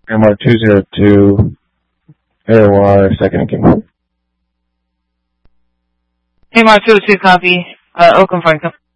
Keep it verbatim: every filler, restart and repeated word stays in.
Airmark two zero two, Airwire, second and King. Airmark two oh two, copy. Uh, Oakland Franklin.